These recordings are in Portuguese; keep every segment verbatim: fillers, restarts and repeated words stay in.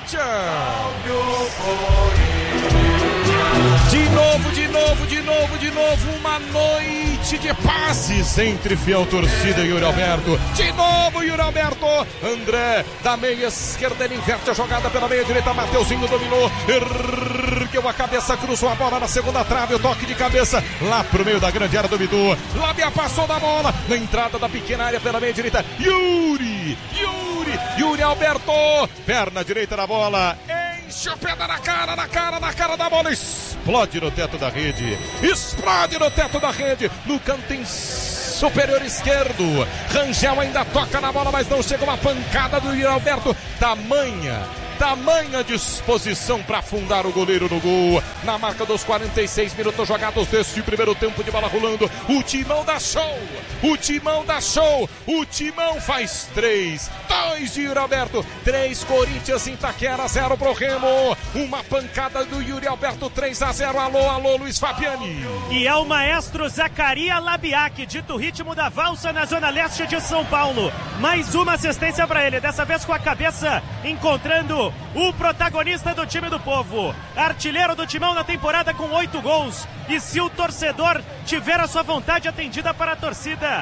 Corinthians! De novo, de novo, de novo, de novo, uma noite de passes entre fiel torcida e Yuri Alberto. De novo, Yuri Alberto. André, da meia esquerda, ele inverte a jogada pela meia direita. Mateuzinho dominou, ergueu a cabeça, cruzou a bola na segunda trave. O toque de cabeça lá pro meio da grande área do Bidu. Lábia passou da bola na entrada da pequena área pela meia direita. Yuri, Yuri, Yuri Alberto. Perna direita na bola. Enche o pé na cara, na cara, na cara da bola. Explode no teto da rede. Explode no teto da rede. No canto superior esquerdo. Rangel ainda toca na bola, mas não chega uma pancada do Yuri Alberto. Tamanha. Tamanha disposição para afundar o goleiro no gol. Na marca dos quarenta e seis minutos jogados deste primeiro tempo de bola rolando. O Timão dá show. O Timão dá show. O Timão faz três. Dois de Yuri Alberto. Três Corinthians em Itaquera. Zero pro Remo. Uma pancada do Yuri Alberto. Três a zero. Alô, alô, Luiz Fabiani. E é o maestro Zacaria Labiak. Dito ritmo da valsa na zona leste de São Paulo. Mais uma assistência para ele. Dessa vez com a cabeça encontrando o protagonista do time do povo, artilheiro do Timão na temporada com oito gols. E se o torcedor tiver a sua vontade atendida para a torcida,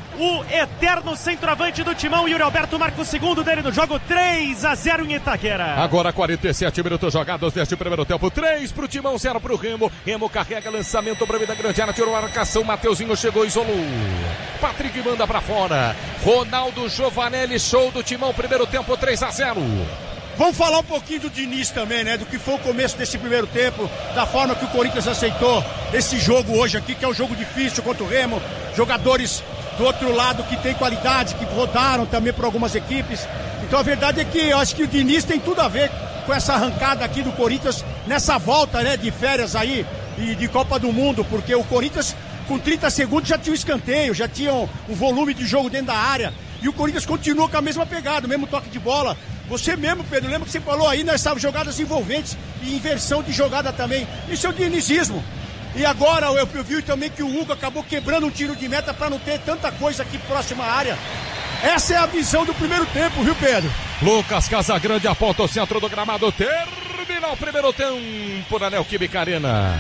o eterno centroavante do Timão, Yuri Alberto, marca o segundo dele no jogo. Três a zero em Itaquera. Agora quarenta e sete minutos jogados deste primeiro tempo. Três pro Timão, zero pro Remo. Remo carrega lançamento para da grande área, tirou a marcação. Mateuzinho chegou, isolou. Patrick manda para fora. Ronaldo Giovanelli, show do Timão, primeiro tempo, três a zero. Vamos falar um pouquinho do Diniz também, né? Do que foi o começo desse primeiro tempo, da forma que o Corinthians aceitou esse jogo hoje aqui, que é um jogo difícil contra o Remo. Jogadores do outro lado que tem qualidade, que rodaram também por algumas equipes. Então a verdade é que eu acho que o Diniz tem tudo a ver com essa arrancada aqui do Corinthians, nessa volta, né, de férias aí e de Copa do Mundo, porque o Corinthians com trinta segundos já tinha um escanteio, já tinha um, um volume de jogo dentro da área. E o Corinthians continua com a mesma pegada, o mesmo toque de bola. Você mesmo, Pedro, lembra que você falou aí, nós estávamos jogadas envolventes e inversão de jogada também. Isso é o dinizismo. E agora eu, eu vi também que o Hugo acabou quebrando um tiro de meta para não ter tanta coisa aqui próxima à área. Essa é a visão do primeiro tempo, viu, Pedro? Lucas Casagrande aponta o centro do gramado. Termina o primeiro tempo na Neoquímica Arena.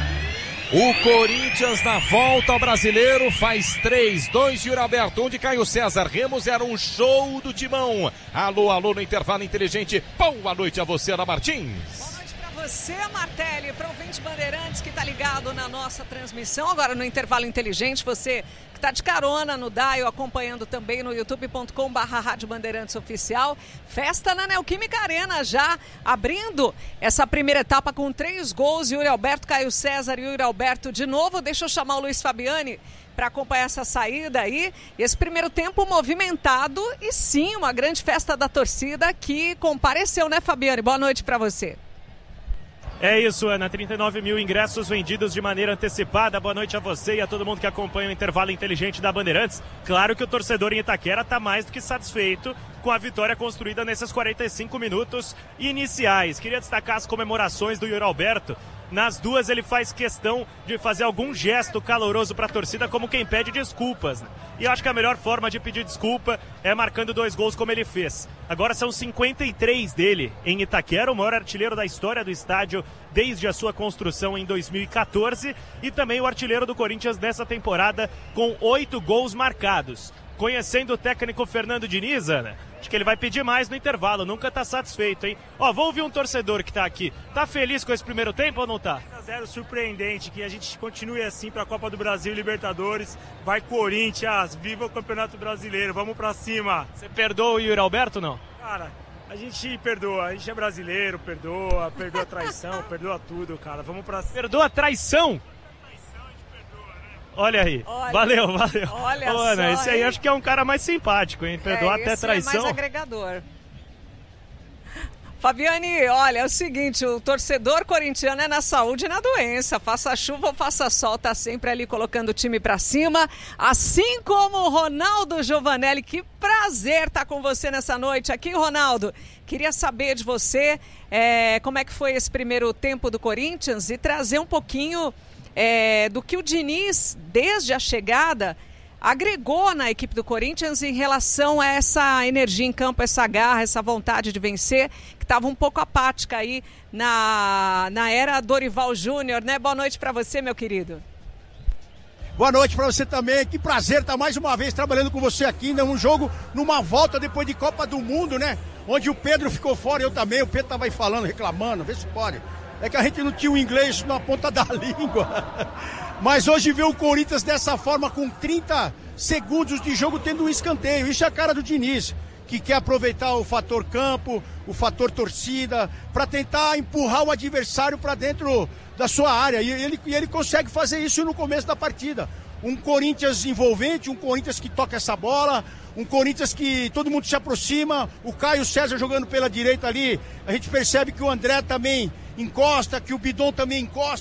O Corinthians na volta ao Brasileiro faz três, dois de Yuri Alberto, um de Caio César. Remos era um show do Timão. Alô, alô no intervalo inteligente. Boa noite a você, Ana Martins. Boa noite pra você, Martelli, para o ouvinte Bandeirantes que tá ligado na nossa transmissão. Agora no intervalo inteligente, você que tá de carona no Dial, acompanhando também no youtube ponto com barra Rádio Bandeirantes Oficial. Festa na Neoquímica Arena já abrindo essa primeira etapa com três gols. Yuri Alberto, Caio César e Yuri Alberto de novo. Deixa eu chamar o Luiz Fabiani para acompanhar essa saída aí. Esse primeiro tempo movimentado e sim, uma grande festa da torcida que compareceu, né, Fabiani? Boa noite para você. É isso, Ana, trinta e nove mil ingressos vendidos de maneira antecipada. Boa noite a você e a todo mundo que acompanha o intervalo inteligente da Bandeirantes. Claro que o torcedor em Itaquera está mais do que satisfeito com a vitória construída nesses quarenta e cinco minutos iniciais. Queria destacar as comemorações do Yuri Alberto. Nas duas ele faz questão de fazer algum gesto caloroso para a torcida, como quem pede desculpas, né? E eu acho que a melhor forma de pedir desculpa é marcando dois gols como ele fez. Agora são cinquenta e três dele em Itaquera, o maior artilheiro da história do estádio desde a sua construção em dois mil e quatorze, e também o artilheiro do Corinthians dessa temporada com oito gols marcados. Conhecendo o técnico Fernando Diniz, Ana, acho que ele vai pedir mais no intervalo, nunca tá satisfeito, hein? Ó, vou ouvir um torcedor que tá aqui. Tá feliz com esse primeiro tempo ou não tá? três a zero surpreendente, que a gente continue assim pra Copa do Brasil e Libertadores. Vai Corinthians, viva o Campeonato Brasileiro, vamos pra cima. Você perdoa o Yuri Alberto ou não? Cara, a gente perdoa, a gente é brasileiro, perdoa, perdoa a traição, perdoa tudo, cara, vamos pra cima. Perdoa a traição? Olha aí, olha, valeu, valeu. Olha Ô, Ana, só, esse aí hein? acho que é um cara mais simpático, hein? Perdoar é, até traição. É mais agregador. Fabiane, olha, é o seguinte, o torcedor corintiano é na saúde e na doença. Faça chuva ou faça sol, tá sempre ali colocando o time pra cima. Assim como o Ronaldo Giovanelli, que prazer estar com você nessa noite aqui, Ronaldo. Queria saber de você é, como é que foi esse primeiro tempo do Corinthians e trazer um pouquinho é, do que o Diniz, desde a chegada, agregou na equipe do Corinthians em relação a essa energia em campo, essa garra, essa vontade de vencer, que estava um pouco apática aí na, na era Dorival Júnior, né? Boa noite para você, meu querido. Boa noite para você também, que prazer estar mais uma vez trabalhando com você aqui, num jogo, numa volta depois de Copa do Mundo, né? Onde o Pedro ficou fora, eu também, o Pedro estava aí falando, reclamando, vê se pode. É que a gente não tinha o inglês na ponta da língua. Mas hoje vê o Corinthians dessa forma, com trinta segundos de jogo, tendo um escanteio. Isso é a cara do Diniz, que quer aproveitar o fator campo, o fator torcida, para tentar empurrar o adversário para dentro da sua área. E ele, e ele consegue fazer isso no começo da partida. Um Corinthians envolvente, um Corinthians que toca essa bola, um Corinthians que todo mundo se aproxima, o Caio César jogando pela direita ali, a gente percebe que o André também encosta, que o Bidon também encosta.